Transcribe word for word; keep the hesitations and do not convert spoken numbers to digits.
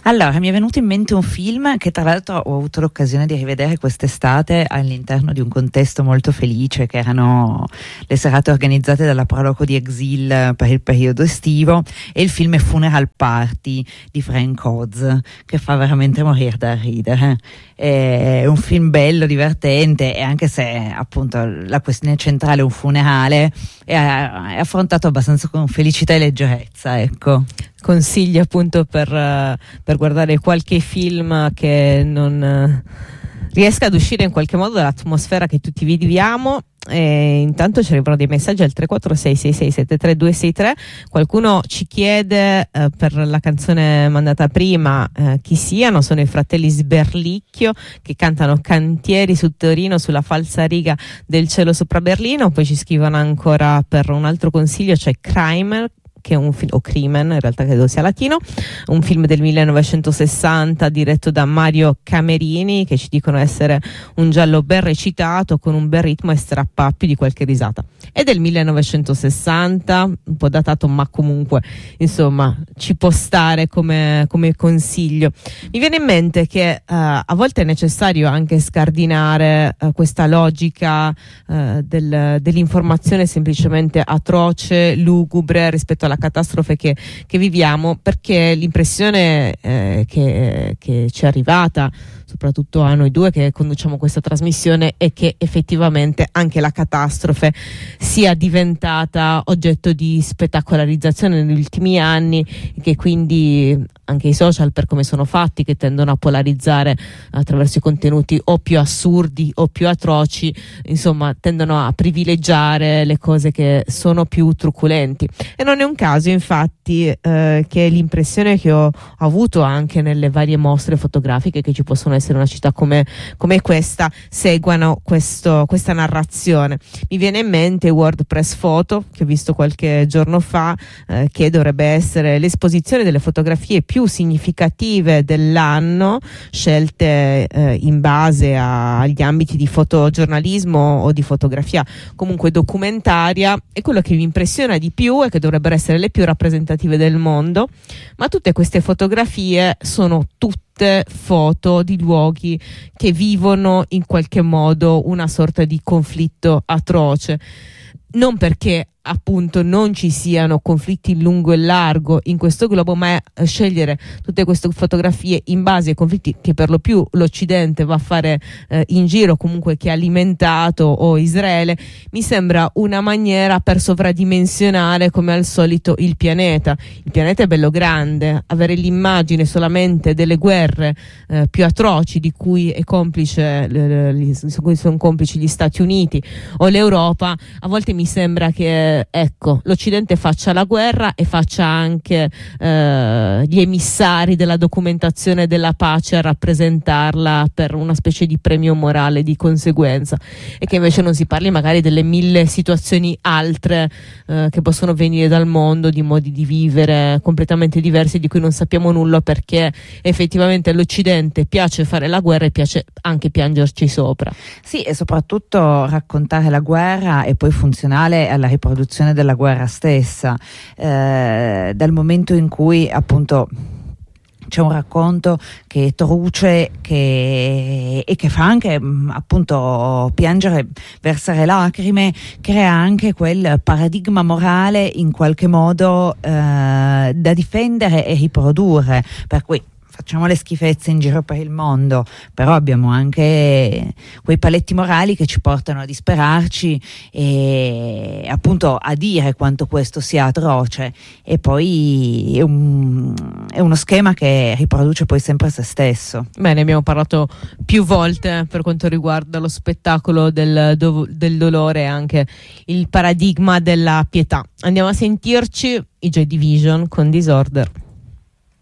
Allora, mi è venuto in mente un film che tra l'altro ho avuto l'occasione di rivedere quest'estate all'interno di un contesto molto felice, che erano le serate organizzate dalla Proloco di Exil per il periodo estivo, e il film è Funeral Party di Frank Oz, che fa veramente morire da ridere. È un film bello, divertente, e anche se appunto la questione centrale è un funerale, è, è affrontato abbastanza con felicità e leggerezza, ecco. Consigli appunto per, per guardare qualche film che non riesca ad uscire in qualche modo dall'atmosfera che tutti viviamo. E intanto ci arrivano dei messaggi al tre quattro sei sei sei sette tre due sei tre. Qualcuno ci chiede eh, per la canzone mandata prima eh, chi siano. Sono i fratelli Sberlicchio, che cantano Cantieri su Torino sulla falsariga del cielo sopra Berlino. Poi ci scrivono ancora per un altro consiglio, cioè Crimer, che è un film, o Crimen in realtà credo sia latino, un film del millenovecentosessanta diretto da Mario Camerini, che ci dicono essere un giallo ben recitato con un bel ritmo e strappa più di qualche risata. È del millenovecentosessanta, un po' datato, ma comunque insomma ci può stare come, come consiglio. Mi viene in mente che uh, a volte è necessario anche scardinare uh, questa logica uh, del, dell'informazione semplicemente atroce, lugubre rispetto alla catastrofe che, che viviamo, perché l'impressione eh, che, che ci è arrivata soprattutto a noi due che conduciamo questa trasmissione è che effettivamente anche la catastrofe sia diventata oggetto di spettacolarizzazione negli ultimi anni, e che quindi anche i social, per come sono fatti, che tendono a polarizzare attraverso i contenuti o più assurdi o più atroci, insomma tendono a privilegiare le cose che sono più truculenti. E non è un caso infatti eh, che l'impressione che ho avuto anche nelle varie mostre fotografiche che ci possono essere in una città come, come questa seguano questo, questa narrazione. Mi viene in mente WordPress Photo, che ho visto qualche giorno fa, eh, che dovrebbe essere l'esposizione delle fotografie più significative dell'anno, scelte eh, in base a, agli ambiti di fotogiornalismo o di fotografia comunque documentaria, e quello che mi impressiona di più è che dovrebbero essere le più rappresentative del mondo, ma tutte queste fotografie sono tutte foto di luoghi che vivono in qualche modo una sorta di conflitto atroce, non perché appunto non ci siano conflitti in lungo e largo in questo globo, ma scegliere tutte queste fotografie in base ai conflitti che per lo più l'Occidente va a fare eh, in giro, comunque che ha alimentato, o Israele, mi sembra una maniera per sovradimensionare come al solito il pianeta. Il pianeta è bello grande, avere l'immagine solamente delle guerre eh, più atroci di cui è complice le, le, sono complici gli Stati Uniti o l'Europa, a volte mi sembra che ecco, l'Occidente faccia la guerra e faccia anche eh, gli emissari della documentazione della pace a rappresentarla per una specie di premio morale di conseguenza, e che invece non si parli magari delle mille situazioni altre eh, che possono venire dal mondo, di modi di vivere completamente diversi di cui non sappiamo nulla, perché effettivamente all'Occidente piace fare la guerra e piace anche piangerci sopra. Sì, e soprattutto raccontare la guerra è poi funzionale alla riproduzione della guerra stessa, eh, dal momento in cui appunto c'è un racconto che è truce, che, e che fa anche appunto piangere, versare lacrime, crea anche quel paradigma morale in qualche modo eh, da difendere e riprodurre, per cui facciamo le schifezze in giro per il mondo, però abbiamo anche quei paletti morali che ci portano a disperarci e appunto a dire quanto questo sia atroce, e poi è, un, è uno schema che riproduce poi sempre se stesso. Bene, abbiamo parlato più volte per quanto riguarda lo spettacolo del, do, del dolore e anche il paradigma della pietà. Andiamo a sentirci i Joy Division con Disorder.